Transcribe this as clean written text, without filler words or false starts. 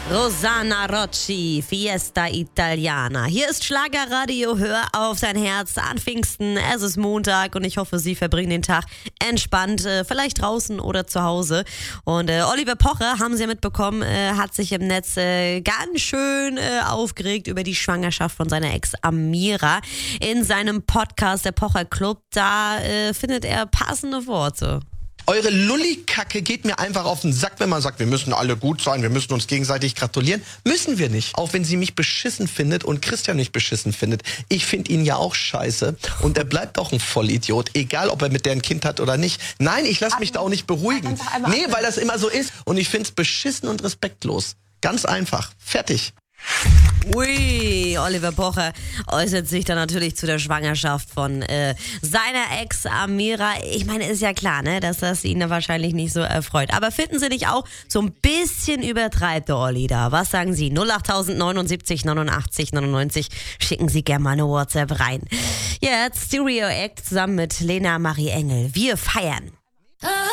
Rosanna Rocci, Fiesta Italiana. Hier ist Schlagerradio, hör auf dein Herz an Pfingsten. Es ist Montag und ich hoffe, Sie verbringen den Tag entspannt, vielleicht draußen oder zu Hause. Und Oliver Pocher, haben Sie ja mitbekommen, hat sich im Netz ganz schön aufgeregt über die Schwangerschaft von seiner Ex Amira. In seinem Podcast, der Pocher Club, da findet er passende Worte. Eure Lullikacke geht mir einfach auf den Sack, wenn man sagt, wir müssen alle gut sein, wir müssen uns gegenseitig gratulieren. Müssen wir nicht. Auch wenn sie mich beschissen findet und Christian mich beschissen findet. Ich finde ihn ja auch scheiße. Und er bleibt auch ein Vollidiot, egal ob er mit der ein Kind hat oder nicht. Nein, ich lasse mich da auch nicht beruhigen. Nee, weil das immer so ist. Und ich finde es beschissen und respektlos. Ganz einfach. Fertig. Ui, Oliver Pocher äußert sich dann natürlich zu der Schwangerschaft von seiner Ex Amira. Ich meine, ist ja klar, ne, dass das ihn da wahrscheinlich nicht so erfreut. Aber finden Sie nicht auch, so ein bisschen übertreibt der Olli da? Was sagen Sie? 08079 89 99. Schicken Sie gerne mal eine WhatsApp rein. Jetzt Stereo Act zusammen mit Lena Marie Engel. Wir feiern.